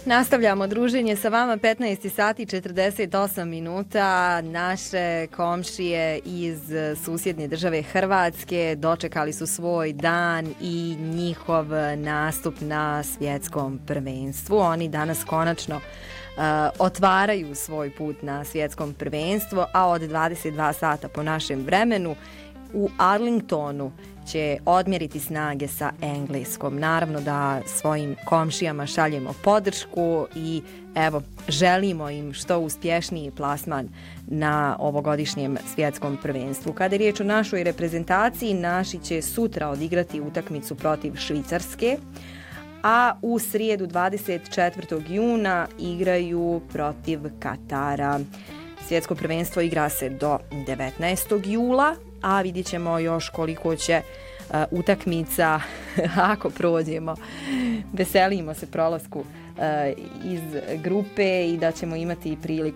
Nastavljamo druženje sa vama, 15 sati 48 minuta. Naše komšije iz susjedne države Hrvatske dočekali su svoj dan i njihov nastup na svjetskom prvenstvu. Oni danas konačno otvaraju svoj put na svjetskom prvenstvu, a od 22 sata po našem vremenu u Arlingtonu će odmjeriti snage sa Engleskom. Naravno da svojim komšijama šaljemo podršku i evo, želimo im što uspješniji plasman na ovogodišnjem svjetskom prvenstvu. Kada je riječ o našoj reprezentaciji, naši će sutra odigrati utakmicu protiv Švicarske, a u srijedu 24. juna igraju protiv Katara. Svjetsko prvenstvo igra se do 19. jula, a vidjet ćemo još koliko će utakmica, ako prođemo. Veselimo se prolasku iz grupe i da ćemo imati priliku